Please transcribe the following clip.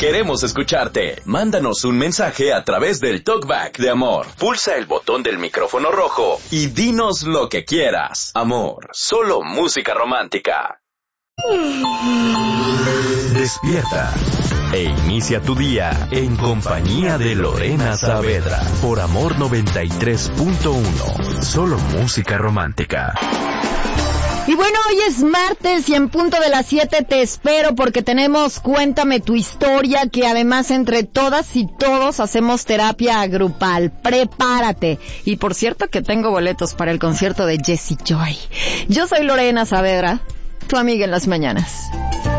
Queremos escucharte. Mándanos un mensaje a través del Talkback de Amor. Pulsa el botón del micrófono rojo y dinos lo que quieras. Amor, solo música romántica. Despierta e inicia tu día en compañía de Lorena Saavedra por Amor 93.1. Solo música romántica. Y bueno, hoy es martes y en punto de las 7 te espero porque tenemos Cuéntame tu historia, que además entre todas y todos hacemos terapia grupal. Prepárate. Y por cierto que tengo boletos para el concierto de Jessie Joy. Yo soy Lorena Saavedra, tu amiga en las mañanas.